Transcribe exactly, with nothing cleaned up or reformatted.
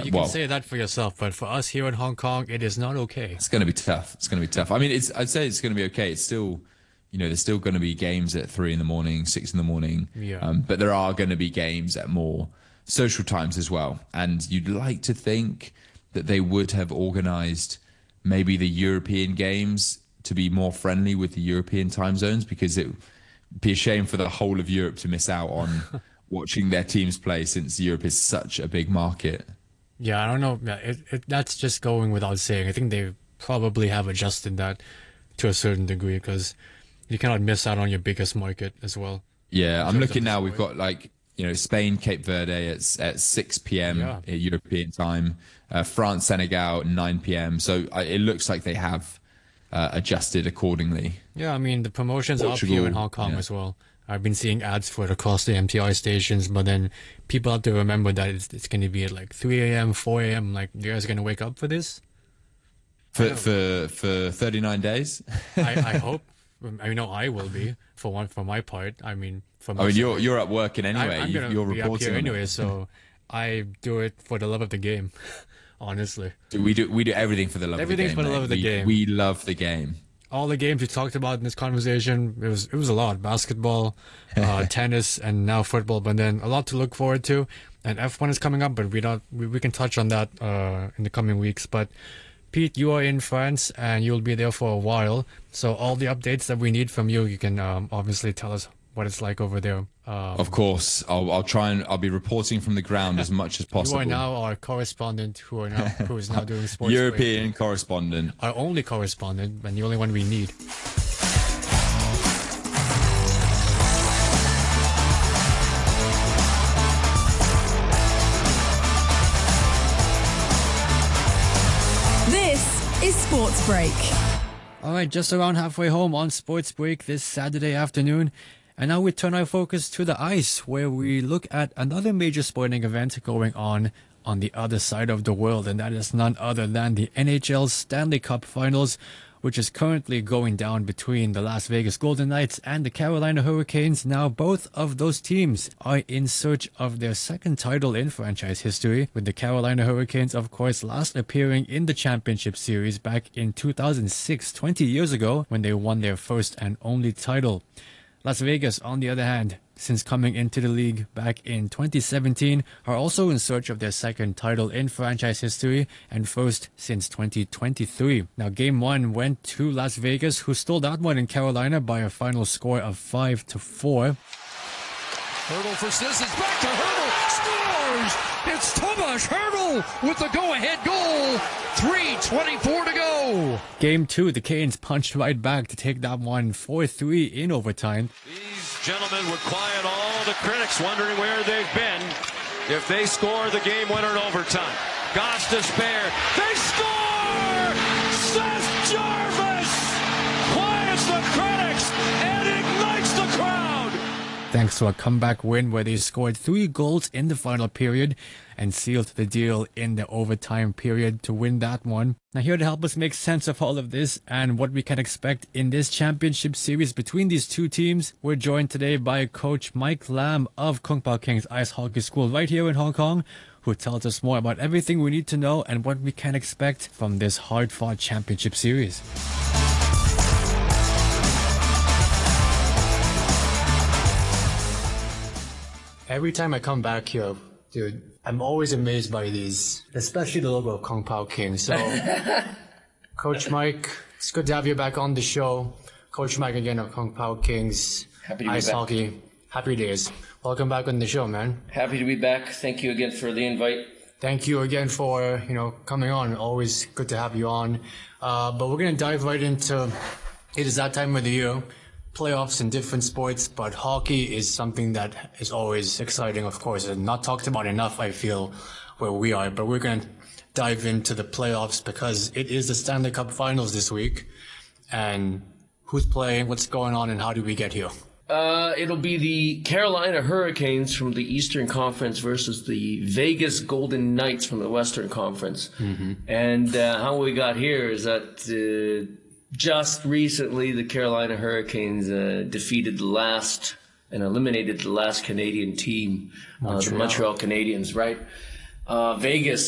you well, can say that for yourself, but for us here in Hong Kong, it is not okay. it's going to be tough. It's going to be tough. I mean, it's, I'd say it's going to be okay. It's still, you know, there's still going to be games at three in the morning, six in the morning. Yeah. Um, but there are going to be games at more social times as well. And you'd like to think that they would have organised maybe the European games to be more friendly with the European time zones, because it would be a shame for the whole of Europe to miss out on watching their teams play, since Europe is such a big market. Yeah, I don't know. Yeah, it, it, that's just going without saying. I think they probably have adjusted that to a certain degree, because you cannot miss out on your biggest market as well. Yeah, I'm looking now. We've got like, you know, Spain, Cape Verde at at six p.m. Yeah. European time, uh, France, Senegal at nine p.m. So uh, it looks like they have uh, adjusted accordingly. Yeah, I mean, the promotions are up here in Portugal, Hong Kong yeah. as well. I've been seeing ads for it across the M T R stations, but then people have to remember that it's, it's going to be at like three a.m., four a.m. Like, you guys are going to wake up for this? For for for thirty-nine days. I, I hope. I know I will be, for one, for my part. I mean, for I mean, you're you're up working anyway. I, I'm you, gonna you're be up reporting here on it. anyway, so I do it for the love of the game, honestly. We do we do everything for the love Everything's of the game. for the love of the we, game. We love the game. All the games we talked about in this conversation, it was it was a lot. Basketball, uh, tennis, and now football. But then a lot to look forward to. And F one is coming up, but we don't we, we can touch on that uh, in the coming weeks. But Pete, you are in France and you'll be there for a while. So all the updates that we need from you, you can um, obviously tell us what it's like over there. Um, Of course, I'll I'll try and I'll be reporting from the ground as much as you possible. are now our correspondent who are now who is now doing sports. European correspondent. Our only correspondent and the only one we need. This is Sports Break. All right, just around halfway home on Sports Break this Saturday afternoon. And now we turn our focus to the ice, where we look at another major sporting event going on on the other side of the world, and that is none other than the N H L Stanley Cup Finals, which is currently going down between the Las Vegas Golden Knights and the Carolina Hurricanes. Now, both of those teams are in search of their second title in franchise history, with the Carolina Hurricanes, of course, last appearing in the championship series back in two thousand six, twenty years ago, when they won their first and only title. Las Vegas, on the other hand, since coming into the league back in twenty seventeen, are also in search of their second title in franchise history and first since twenty twenty-three. Now, game one went to Las Vegas, who stole that one in Carolina by a final score of five to four. Hurdle for Sissons, back to Hurdle, scores! It's Tomas Hurdle with the go-ahead goal. three twenty-four to go. Game two, the Canes punched right back to take that one four three in overtime. These gentlemen would quiet all the critics wondering where they've been if they score the game winner in overtime. Gosh to spare. They score! Seth Jarvis quiets the critics and ignites the crowd. Thanks to a comeback win where they scored three goals in the final period and sealed the deal in the overtime period to win that one. Now, here to help us make sense of all of this and what we can expect in this championship series between these two teams, we're joined today by Coach Mike Lam of Kung Pao Kings Ice Hockey School right here in Hong Kong, who tells us more about everything we need to know and what we can expect from this hard-fought championship series. Every time I come back here, dude, I'm always amazed by these, especially the logo of Kung Pao King. So, Coach Mike, it's good to have you back on the show. Coach Mike again of Kung Pao Kings Happy to be Ice back. Hockey. Happy days. Welcome back on the show, man. Happy to be back. Thank you again for the invite. Thank you again for, you know, coming on. Always good to have you on. Uh, but we're going to dive right into, it is that time of the year. Playoffs in different sports, but hockey is something that is always exciting, of course, and not talked about enough, I feel, where we are. But we're going to dive into the playoffs because it is the Stanley Cup Finals this week. And who's playing, what's going on, and how do we get here? Uh, it'll be the Carolina Hurricanes from the Eastern Conference versus the Vegas Golden Knights from the Western Conference. Mm-hmm. And uh, how we got here is that uh, just recently the Carolina Hurricanes uh, defeated the last and eliminated the last Canadian team, uh, the Montreal Canadiens, right? Uh, Vegas